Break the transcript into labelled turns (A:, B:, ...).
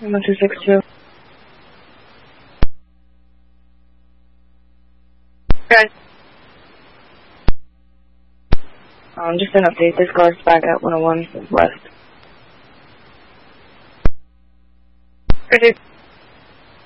A: 1262. Okay. Just an update. This car's back at 101 West. Okay.